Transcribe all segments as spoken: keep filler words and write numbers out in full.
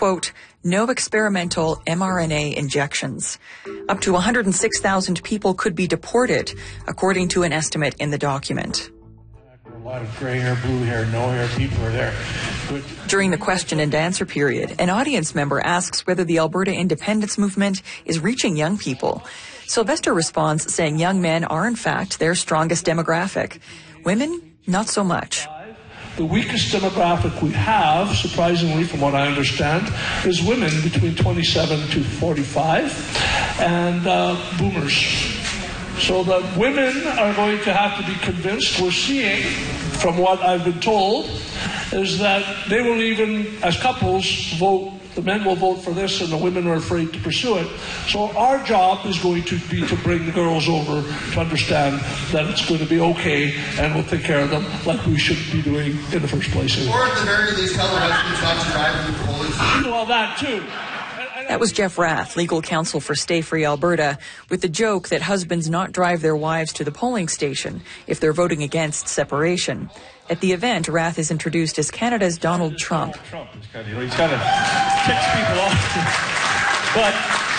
quote, no experimental M R N A injections. Up to one hundred six thousand people could be deported, according to an estimate in the document. A lot of gray hair, blue hair, no hair people are there. But during the question and answer period, an audience member asks whether the Alberta independence movement is reaching young people. Sylvester responds saying young men are in fact their strongest demographic. Women, not so much. The weakest demographic we have, surprisingly from what I understand, is women between twenty-seven to forty-five and uh, boomers. So the women are going to have to be convinced. We're seeing, from what I've been told, is that they will even, as couples, vote. The men will vote for this and the women are afraid to pursue it. So our job is going to be to bring the girls over to understand that it's going to be okay and we'll take care of them like we should be doing in the first place. Or at the very least, tell their husbands not to drive them to the polling station. Well, that too. That was Jeff Rath, legal counsel for Stay Free Alberta, with the joke that husbands not drive their wives to the polling station if they're voting against separation. At the event, Rath is introduced as Canada's Donald Trump. Trump is kind of, you know, he's kind of ticks people off. But,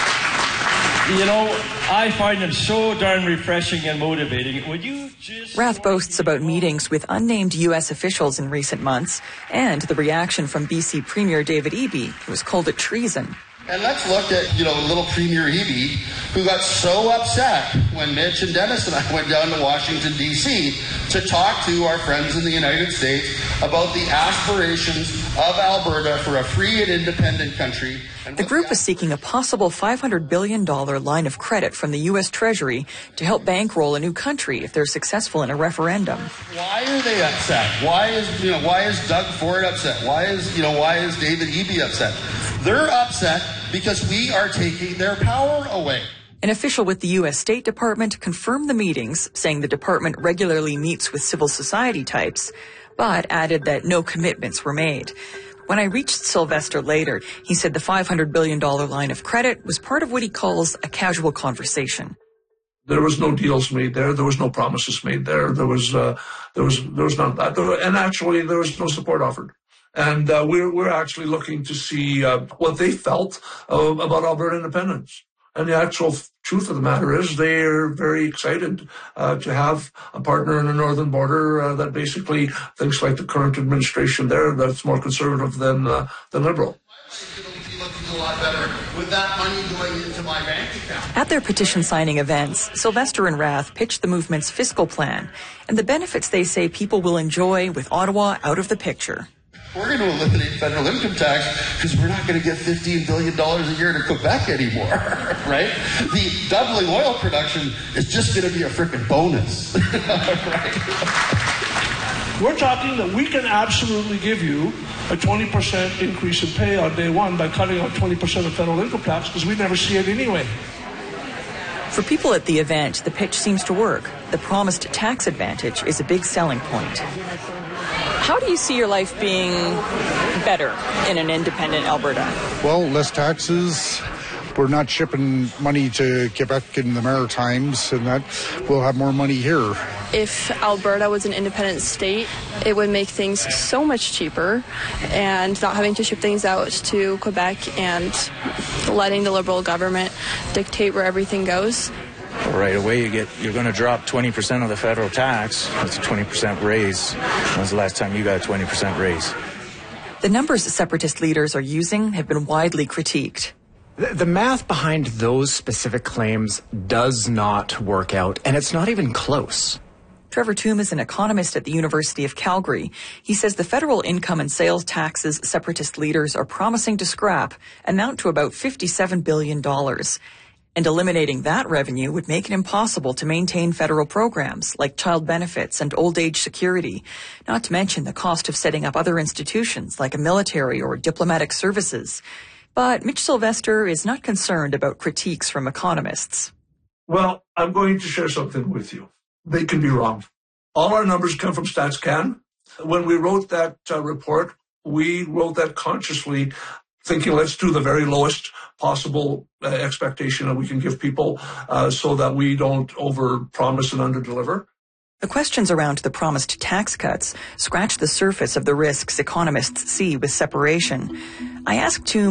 you know, I find him so darn refreshing and motivating. Would you just... Rath boasts about meetings with unnamed U S officials in recent months and the reaction from B C Premier David Eby, who has called it treason. And let's look at, you know, little Premier Eby, who got so upset when Mitch and Dennis and I went down to Washington, D C to talk to our friends in the United States about the aspirations of Alberta for a free and independent country. And the group is seeking a possible five hundred billion dollars line of credit from the U S Treasury to help bankroll a new country if they're successful in a referendum. Why are they upset? Why is, you know, why is Doug Ford upset? Why is, you know, why is David Eby upset? They're upset because we are taking their power away. An official with the U S State Department confirmed the meetings, saying the department regularly meets with civil society types, but added that no commitments were made. When I reached Sylvester later, he said the five hundred billion dollars line of credit was part of what he calls a casual conversation. There was no deals made there. There was no promises made there. There was, uh, there was, there was none of that. There, and actually, there was no support offered. And uh, we're we're actually looking to see uh, what they felt uh, about Alberta independence. And the actual f- truth of the matter is they are very excited uh, to have a partner in the northern border uh, that basically thinks like the current administration there, that's more conservative than uh, than liberal. A lot better with that money going into my bank account. At their petition signing events, Sylvester and Rath pitched the movement's fiscal plan and the benefits they say people will enjoy with Ottawa out of the picture. We're going to eliminate federal income tax because we're not going to get fifteen billion dollars a year to Quebec anymore, right? The doubling oil production is just going to be a frickin' bonus, right? We're talking that we can absolutely give you a twenty percent increase in pay on day one by cutting out twenty percent of federal income tax because we never see it anyway. For people at the event, the pitch seems to work. The promised tax advantage is a big selling point. How do you see your life being better in an independent Alberta? Well, less taxes. We're not shipping money to Quebec and the Maritimes, and that we'll have more money here. If Alberta was an independent state, it would make things so much cheaper, and not having to ship things out to Quebec and letting the Liberal government dictate where everything goes. Well, right away, you get, you're going to drop twenty percent of the federal tax. That's a twenty percent raise. When's the last time you got a twenty percent raise? The numbers separatist leaders are using have been widely critiqued. The math behind those specific claims does not work out, and it's not even close. Trevor Toome is an economist at the University of Calgary. He says the federal income and sales taxes separatist leaders are promising to scrap amount to about fifty-seven billion dollars. And eliminating that revenue would make it impossible to maintain federal programs like child benefits and old age security, not to mention the cost of setting up other institutions like a military or diplomatic services. But Mitch Sylvester is not concerned about critiques from economists. Well, I'm going to share something with you. They can be wrong. All our numbers come from StatsCan. When we wrote that uh, report, we wrote that consciously, thinking let's do the very lowest possible uh, expectation that we can give people uh, so that we don't over-promise and under-deliver. The questions around the promised tax cuts scratch the surface of the risks economists see with separation. I asked Toome